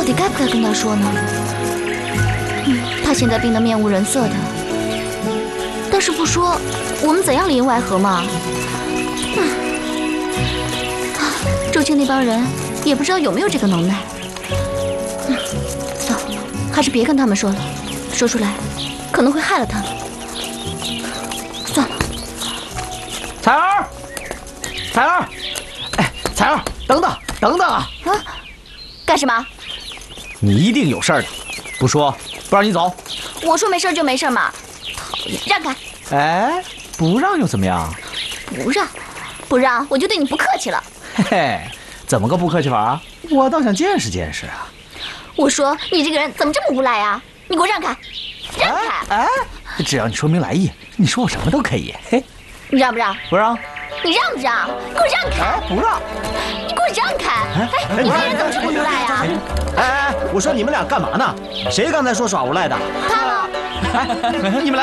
底该不该跟他说呢？他现在病得面无人色的，但是不说，我们怎样里应外合嘛？周青那帮人也不知道有没有这个能耐。还是别跟他们说了，说出来可能会害了他们。算了。 彩儿，彩儿，哎，彩儿，等等啊！ 啊，干什么？ 你一定有事儿的，不说不让你走。 我说没事就没事嘛，讨厌，让开！ 哎，不让又怎么样？ 不让我就对你不客气了。 嘿嘿，怎么个不客气法啊？我倒想见识见识啊！ 我说你这个人怎么这么无赖啊！你给我让开，让开！ 哎，只要你说明来意，你说我什么都可以。嘿， 你让不让？ 不让。 你让不让？给我让开！ 哎，不让。 你给我让开！哎，你这人怎么这么无赖啊？ 哎，我说你们俩干嘛呢？谁刚才说耍无赖的？ 他呢？ 哎，你们来。